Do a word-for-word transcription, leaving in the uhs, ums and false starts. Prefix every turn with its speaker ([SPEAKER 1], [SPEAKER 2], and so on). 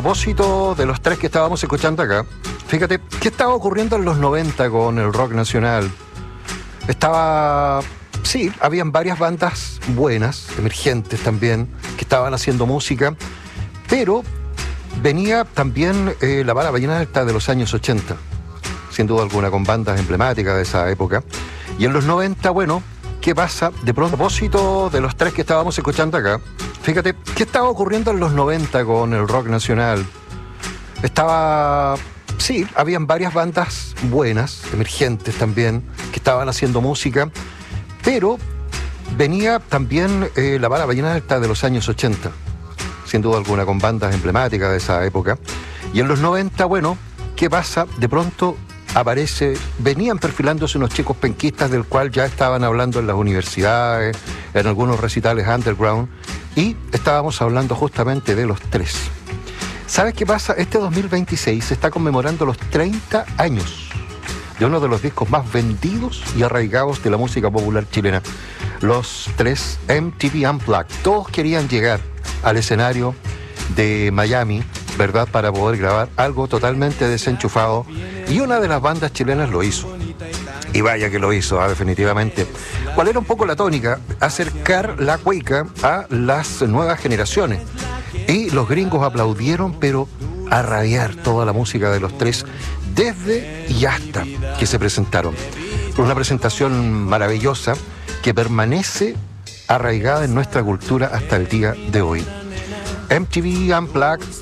[SPEAKER 1] propósito de los tres que estábamos escuchando acá, fíjate, ¿qué estaba ocurriendo en los noventa con el rock nacional? Estaba... Sí, habían varias bandas buenas, emergentes también, que estaban haciendo música, pero venía también eh, la bala vallenata de los años ochenta, sin duda alguna, con bandas emblemáticas de esa época. Y en los noventa, bueno, ¿qué pasa? De pronto, a propósito de los tres que estábamos escuchando acá, fíjate, ¿qué estaba ocurriendo en los noventa con el rock nacional? Estaba... Sí, habían varias bandas buenas, emergentes también, que estaban haciendo música, pero venía también eh, la bala vallenata de los años ochenta, sin duda alguna, con bandas emblemáticas de esa época. Y en los noventa, bueno, ¿qué pasa? De pronto aparece, venían perfilándose unos chicos penquistas del cual ya estaban hablando en las universidades, en algunos recitales underground, y estábamos hablando justamente de los tres. ¿Sabes qué pasa? Este dos mil veintiséis se está conmemorando los treinta años de uno de los discos más vendidos y arraigados de la música popular chilena, los tres M T V Unplugged. Todos querían llegar al escenario de Miami, ¿verdad?, para poder grabar algo totalmente desenchufado, y una de las bandas chilenas lo hizo. Y vaya que lo hizo, ¿eh? Definitivamente. ¿Cuál era un poco la tónica? Acercar la cueca a las nuevas generaciones. Y los gringos aplaudieron, pero a rabiar toda la música de los tres, desde y hasta que se presentaron. Una presentación maravillosa que permanece arraigada en nuestra cultura hasta el día de hoy. M T V Unplugged